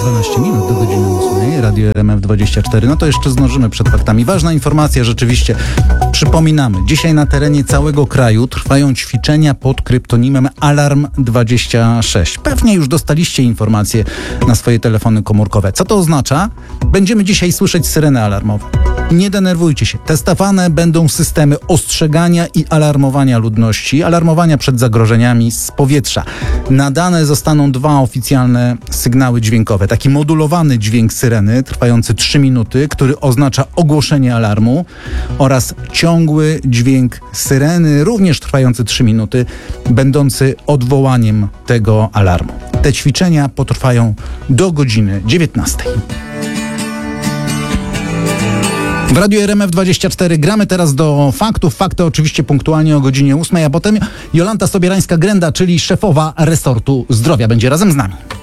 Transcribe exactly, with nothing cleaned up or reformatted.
dwanaście minut do godziny ósmej. Radio R M F dwadzieścia cztery. No to jeszcze zdążymy przed faktami. Ważna informacja rzeczywiście. Przypominamy, dzisiaj na terenie całego kraju trwają ćwiczenia pod kryptonimem Alarm dwadzieścia sześć. Pewnie już dostaliście informacje na swoje telefony komórkowe. Co to oznacza? Będziemy dzisiaj słyszeć syreny alarmowe. Nie denerwujcie się. Testowane będą systemy ostrzegania i alarmowania ludności, alarmowania przed zagrożeniami z powietrza. Nadane zostaną dwa oficjalne sygnały dźwiękowe. Taki modulowany dźwięk syreny, trwający trzy minuty, który oznacza ogłoszenie alarmu, oraz ciągły dźwięk syreny, również trwający trzy minuty, będący odwołaniem tego alarmu. Te ćwiczenia potrwają do godziny dziewiętnastej. W Radiu R M F dwadzieścia cztery gramy teraz do faktów. Fakty oczywiście punktualnie o godzinie ósmej, a potem Jolanta Sobierańska-Grenda, czyli szefowa resortu zdrowia, będzie razem z nami.